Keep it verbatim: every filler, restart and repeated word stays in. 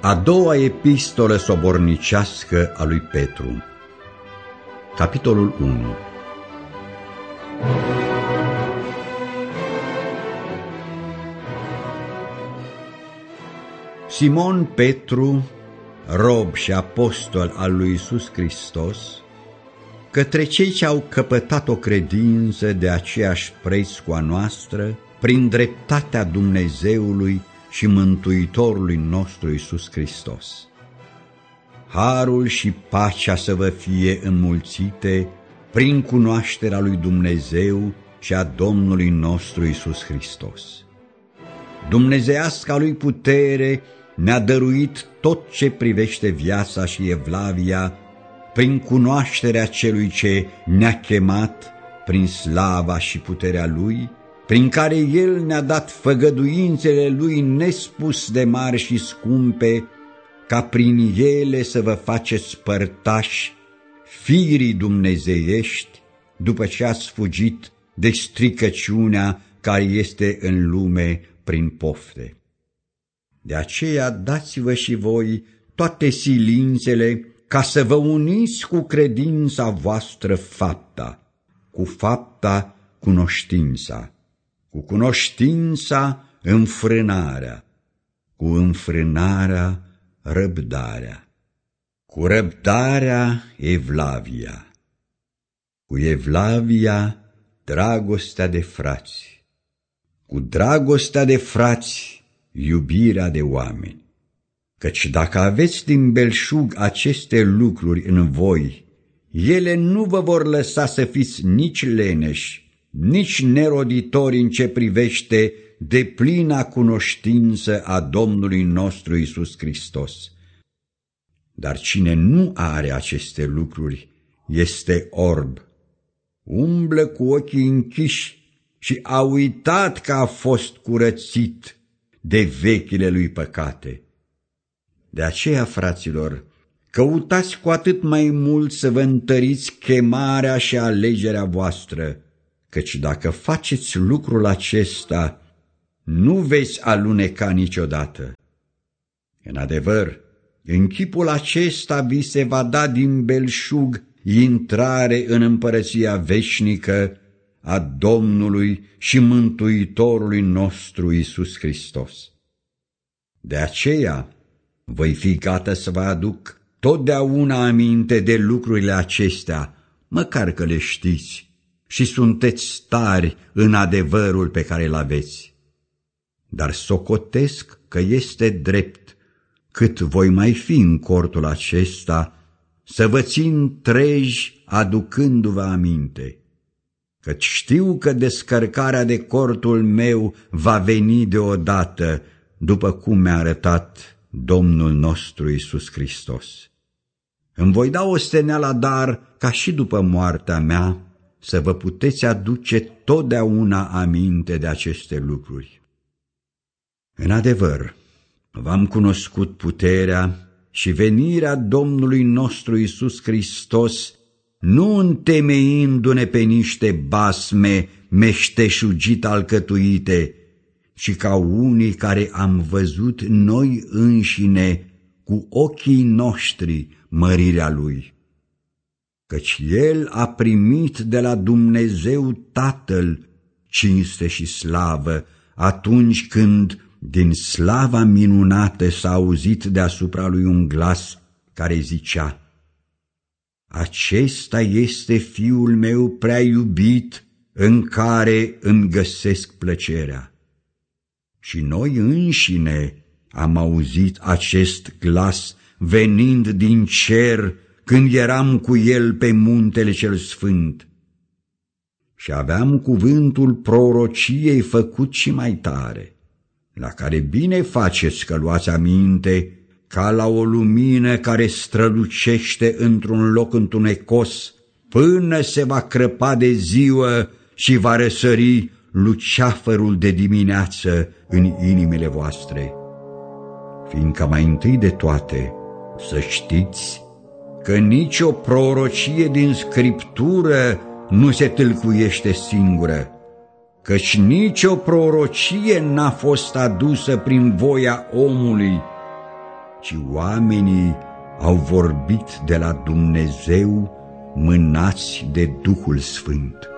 A doua epistolă sobornicească a lui Petru. Capitolul unu. Simon Petru, rob și apostol al lui Iisus Hristos, către cei ce au căpătat o credință de aceeași preț cu a noastră, prin dreptatea Dumnezeului și Mântuitorului nostru Iisus Hristos. Harul și pacea să vă fie înmulțite prin cunoașterea lui Dumnezeu și a Domnului nostru Iisus Hristos. Dumnezeiasca lui putere ne-a dăruit tot ce privește viața și evlavia prin cunoașterea celui ce ne-a chemat prin slava și puterea lui, prin care El ne-a dat făgăduințele Lui nespus de mari și scumpe, ca prin ele să vă faceți părtași firii dumnezeiești, după ce ați fugit de stricăciunea care este în lume prin pofte. De aceea dați-vă și voi toate silințele ca să vă uniți cu credința voastră fapta, cu fapta cunoștința, cu cunoștința înfrânarea, cu înfrânarea răbdarea, cu răbdarea evlavia, cu evlavia dragostea de frați, cu dragostea de frați iubirea de oameni. Căci dacă aveți din belșug aceste lucruri în voi, ele nu vă vor lăsa să fiți nici leneși, nici neroditori în ce privește deplina cunoștință a Domnului nostru Iisus Hristos. Dar cine nu are aceste lucruri este orb, umblă cu ochii închiși și a uitat că a fost curățit de vechile lui păcate. De aceea, fraților, căutați cu atât mai mult să vă întăriți chemarea și alegerea voastră, căci dacă faceți lucrul acesta, nu veți aluneca niciodată. În adevăr, în chipul acesta vi se va da din belșug intrare în împărăția veșnică a Domnului și Mântuitorului nostru Iisus Hristos. De aceea voi fi gata să vă aduc totdeauna aminte de lucrurile acestea, măcar că le știți și sunteți tari în adevărul pe care îl aveți. Dar socotesc că este drept, cât voi mai fi în cortul acesta, să vă țin treji aducându-vă aminte, căci știu că descărcarea de cortul meu va veni deodată, după cum mi-a arătat Domnul nostru Iisus Hristos. Îmi voi da osteneala dar ca și după moartea mea să vă puteți aduce totdeauna aminte de aceste lucruri. În adevăr, v-am cunoscut puterea și venirea Domnului nostru Iisus Hristos, nu întemeindu-ne pe niște basme meșteșugit alcătuite, ci ca unii care am văzut noi înșine cu ochii noștri mărirea Lui. Căci El a primit de la Dumnezeu Tatăl cinste și slavă atunci când din slava minunată s-a auzit deasupra Lui un glas care zicea: Acesta este Fiul meu prea iubit, în care îmi găsesc plăcerea. Și noi înșine am auzit acest glas venind din cer când eram cu El pe muntele cel sfânt. Și aveam cuvântul prorociei făcut și mai tare, la care bine faceți că luați aminte, ca la o lumină care strălucește într-un loc întunecos, până se va crăpa de ziua și va răsări luceafărul de dimineață în inimile voastre. Fiindcă mai întâi de toate să știți că nicio prorocie din Scriptură nu se tâlcuiește singură, căci nicio prorocie n-a fost adusă prin voia omului, ci oamenii au vorbit de la Dumnezeu, mânați de Duhul Sfânt.